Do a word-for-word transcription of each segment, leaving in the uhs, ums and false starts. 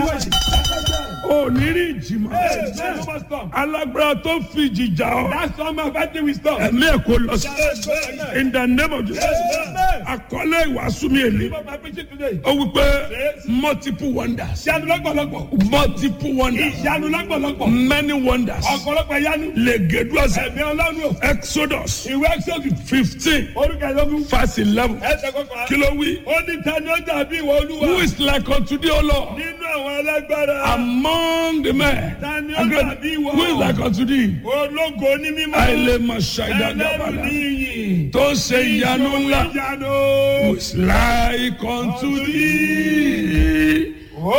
O ní rí ìjìmọ̀. Alágbára tó fi ìjìjà ọ. That's why my fighting will stop. Ẹ̀mí ẹ̀ kò lọ sí. In the name of Jesus. Àkọlé ìwàásù mi èlé. Ó wí pé multiple wonders. Ìyanu lọ́pọ̀lọpọ̀. Multiple wonders. Ìyanu lọ́pọ̀lọpọ̀. Many wonders. Ọ̀pọ̀lọpọ̀ ìyanu. Lè gèdú ọ̀sẹ̀. Ẹ̀mí Ọlọ́run. Exodus Ìwé Exodus. fifteen Orúkọ ìlọ́gùn. verse eleven. Ẹsẹ̀ kọkànlá. Kí ló wí? Ó ní ta ni ó dàbí ìwọ Olúwa? Who is like unto thee, O Lord? Nínú àwọn alágbára. Among the men. Ta ni ó dàbí ìwọ? Who is like unto thee? Ológo ní mímọ́. Àìlèmọ̀ ṣàìdá Ẹlẹ́rù dábàlá. ní iyì. Tó ṣe ìyanu ńlá. Ìyanu. Who is like unto thee?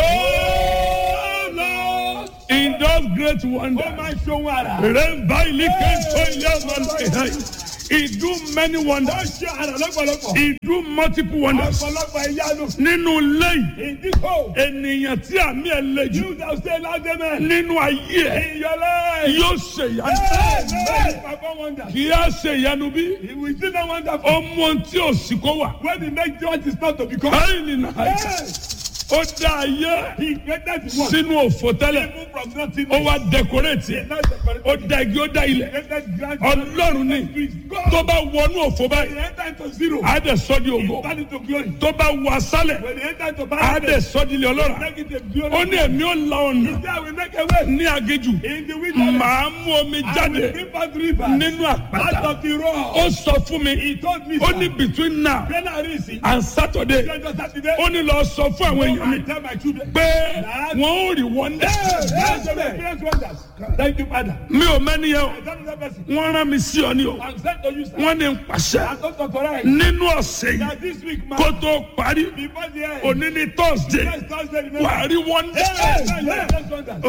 Oh Lord. In those great Ó wonders. máa ń ṣohun àrà. Rẹ́ńbà ilé kẹ́ńtọ́ ilé ọ̀nà. He do many Ó wonders. ṣe àrà lọ́pọ̀lọpọ̀. He do multiple wonders. Ọ̀pọ̀lọpọ̀ ìyanu. Nínú ilé yìí, In this hole. ènìyàn tí àmì ẹ̀ le jù You shall say loud amen. nínú ayé ẹ̀ In your life. yóò ṣe ìyanu. Amen. Perform wonders. Kì í á ṣe ìyanu bí? He will still not wonderful. Ó mú ohun tí ò sí kó wà. When he makes what is not to become. Báyìí nìyà. Yes. Ó dá ayé He created the world. sínú òfò tẹ́lẹ̀. Even from nothing. Ó wá dẹkọrẹ́tì. He not separate. Ó dá igi, ó dá ilẹ̀. Created grand. Ọlọ́run ní tó bá wọnú òfò When báyìí, he enter into zero. á dẹ̀ sọ́ di He ògo. turn into glory. Tó bá wọ asálẹ̀, When he enter into á paradise. dẹ̀ sọ́ di ilé ọlọ́run. Make it a glory. Ó ní èmi ó la ọ̀nà There will make a way. ní aginjù. In the wilderness. Màá mú omi I will jáde bring forth rivers. nínú Out àpáta. of the rock. Ó sọ fún mi, He told me. ó ní between now January. and Saturday, Lọ́jọ́ Saturday. ó ní lọ sọ fún àwọn èèyàn mi I tell my children. pé wọ́n ó rí wọ́ndà. Yes, they will experience wonders. Thank you, Father. Mi ò mẹ́ni yẹn o, I tell you that person. wọ́n rán mi sí ọ ní o. I'm sent to you, sir. Wọ́n ní n pàṣẹ I'm not authorized. nínú ọ̀sẹ̀ yìí That this week, man. kó tó parí. Before the end. Òní ní Thursday, Next Thursday, remember. wà á rí wọ́ndà. Yes, yes, yes, wonders.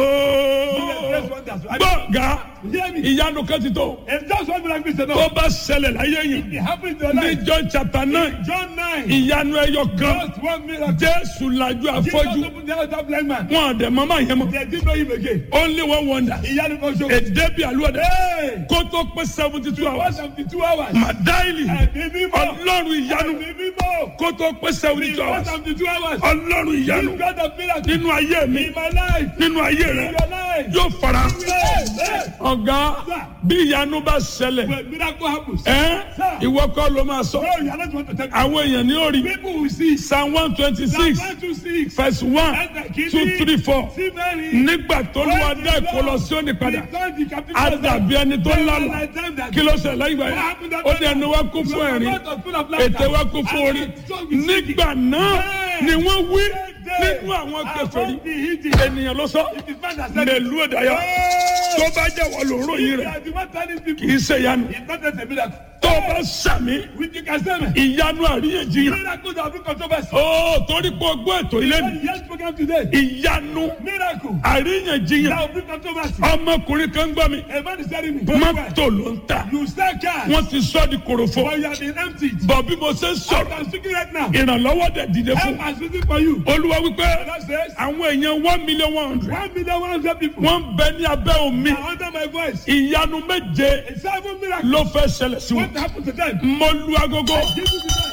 Ooo, gbọ̀ngà Hear me. ìyanu kan ti tó. If just one miracle is Tó enough, bá ṣẹlẹ̀ láyé yìí, it happens to your ní life. John chapter nine, John nine. ìyanu ẹyọ kan, Just one miracle. Jésù lajú Jesus afọ́jú. opened the eyes of blind man. Wọ́n àdẹ̀ mọ́mọ́ yẹn mọ́. They didn't know him again. Only one wonder. Ìyanu kan ṣoṣo. Èdè bí àlùwẹ̀dẹ̀. Hey! Kó tó pé seventy two one hours. seventy-two hours. Màdáìlì. Ẹ̀mí mímọ́. Ọlọ́run ìyanu. Ẹ̀mí mímọ́. Kó tó pé seventy two one hours. seventy-two hours. Ọlọ́run ìyanu. This God of miracles. Nínú ayé mi. In my life. Nínú ayé In rẹ̀. your life. Yóò fara. Yes, yes. Ọ̀gá bí ìyanu bá ṣẹlẹ̀. When miracle happens. Ẹ́ ìwọ kọ́ ló máa sọ. No, you are not going to tell me. Àwọn èèyàn ní orí. People will see. Psalm one twenty six Psalm one two six. verse one two three four. See Mary. Nígbà tó lù wá dá ìkọlọ sí òní padà. Return the captivity. Á dàbí ẹni tó lálà. Kí ló ṣẹlẹ̀ lẹ́yìn ìgbà What yẹn? happened that Ó ní time? ẹnu wa kún fún You are ẹ̀rín. not of full of laughter. Ètè wa kún fún orí. And the tongue is shaking. Nígbà náà ni wọ́n wí They- nínú àwọn kèfèrí. Among the hidden. Ènìyàn ló sọ. It is man that said it. Mèlú èdàyà. Tó bá jẹ́ wọ́n ló ròyìn You rẹ̀. are the one telling people. Kì í ṣe ìyanu. It's not just a miracle. Tó bá sàmì. Which you can say me. Ìyanu àríyànjiyàn. Miracles have been controversy. Ó torí pé ọgbọ́n ètò ilé mi. Yes, program today. Ìyanu Miracle. àríyànjiyàn. That will bring controversy. ọmọkùnrin kan gbọ́ mi. A man is telling me. Mọ́tò ló ń tà. You sell cars. Wọ́n ti sọ́ di kòròfo. But you have been emptied. Bọ̀ bí mo ṣe ń I sọ̀rọ̀. am speaking right now. Ìrànlọ́wọ́ dẹ̀ dìde fún. Help is waiting for you. Olúwa wípé God says. àwọn èèyàn one million one hundred. One million one hundred people. Wọ́n ń bẹ ní abẹ́ omi. Are under my voice. Ìyanu méje A seven miracle. ló fẹ́ ṣẹlẹ̀ sí wọn. What happened to them? Mo lu agogo. Give me the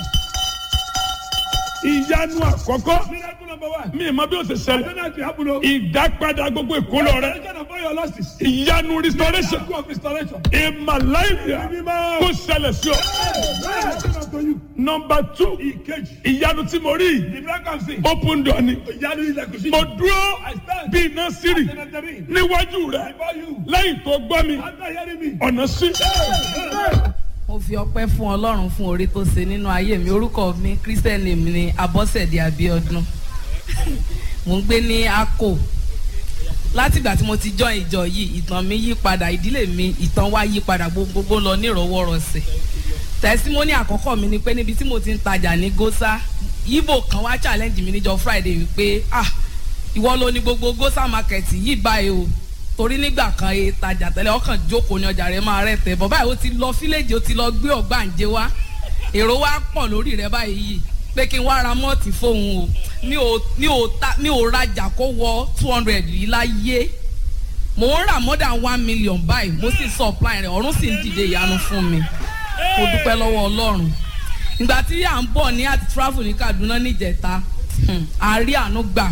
Ìyanu àkọ́kọ́. miracle number one. Mi ì mọ bí ó ṣe I ṣẹlẹ̀. don't know if it happened. o. Ìdápadà gbogbo ìkólọ rẹ. Restoration of all your losses. Ìyanu restoration. Miracle of restoration. Ìmàláìyà Mímọ́. kó ṣẹlẹ̀ sí ọ. Miracle unto you. Nọmba two. Ìkejì. Ìyanu tí mo rí. The miracle I'm seeing. Open door ni. Ìyanu ilẹ̀kùn sí. Mo dúró I stand. bí iná sírì Senator níwájú rẹ. before you. Lẹ́yìn tó gbọ́ mi, After hearing me. ọ̀nà sí. Mo fi ọpẹ́ fún Ọlọ́run fún oore tó ṣe nínú ayé mi. Orúkọ mi Christian name ni Abọ́sẹ̀dé Abíọ́dún. Mo ń gbé ní Akko. Látìgbà tí mo ti join ìjọ yìí, ìtàn mi yí padà, ìdílé mi ìtàn wa yí padà, gbogbo lọ ní ìrọwọ́rọsẹ̀. Tẹ̀símọ́nì àkọ́kọ́ mi ni pé níbi tí mo ti ń tajà ní Gósà, Ibo kan wá challenge mi níjọ́ Friday wípé ah ìwọ ló ní gbogbo Gósà market yìí báyìí o. Torí nígbà kan e tajà tẹ́lẹ̀ ọkàn jókòó ní ọjà rẹ̀ máa rẹ̀ tẹ̀ bọ́ báyìí ó ti lọ fíléèjì ó ti lọ gbé ọ̀gbàǹjẹ wá èrò wa pọ̀ lórí rẹ̀ báyìí yìí pé kí n wá ra mọ́ọ̀tì fóun o mi ò mi ò ta mi ò rajà kó wọ two hundred yìí láyé mò ń rà more than one million báyìí mo sì supply rẹ̀ ọ̀run sì ń dìde ìyanu fún mi mo dúpẹ́ lọ́wọ́ Ọlọ́run ìgbà tí à ń bọ̀ ní àti travel ní Kaduna níjẹta àárí àánú gbà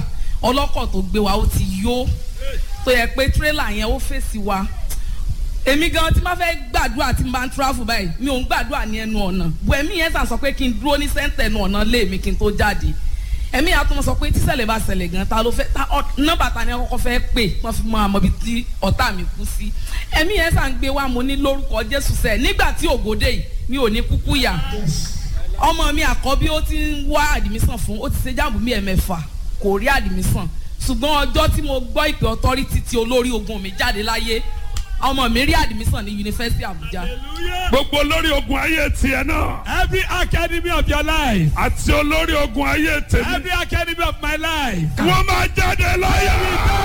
ọlọ́kọ̀ tó gbé wa ó ti yó tó yẹ pé tírélà yẹn ó fèsì wa èmi gan tí máa fẹ́ gbàdúrà tí máa ń travel báyìí mi ò ń gbàdúrà ní ẹnu ọ̀nà bọ̀ ẹ̀mí yẹn sàn sọ pé kí n dúró ní sẹ́ńtẹ̀ ẹnu ọ̀nà lé mi kí n tó jáde ẹ̀mí yẹn àtúmọ̀ sọ pé tíṣẹ̀lẹ̀ bá ṣẹlẹ̀ gan ta ló fẹ́ ta nọ́mbà ta ni ẹ kọ́kọ́ fẹ́ pè wọ́n fi mọ àmọ́ ibi tí ọ̀tá mi kú sí ẹ̀mí yẹn sàn gbé wa mo ní lórúkọ Jésù sẹ́ nígbà tí ògòdè yìí mi ò ní kúkú yà ọmọ mi àkọ́bí ó ti ń wá àdìmísàn fún ó ti ṣe jáàmù mi ẹ̀mẹ́fà kò rí àdìmísàn ṣùgbọ́n ọjọ́ tí mo gbọ́ ìpè ọtọ́rítì tí olórí ogun mi jáde láyé ọmọ mi rí admission ní yunifásitì Àbújá. gbogbo olórí ogun ayé tiẹ̀ náà. Every academy of your life. àti olórí ogun ayé tèmi. Every academy of my life. wọ́n máa jáde láyé.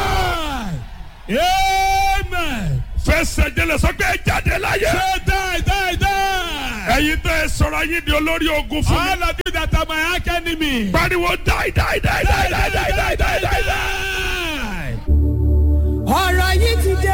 Amen. fẹsẹ̀ jẹlẹ̀ sọ pé jáde láyé. Say die, die, die. ẹ̀yin tẹ́ ẹ sọ̀rọ̀ yín di olórí ogun fún mi. All of you that are my academy. pariwo die die die die die die die die die die.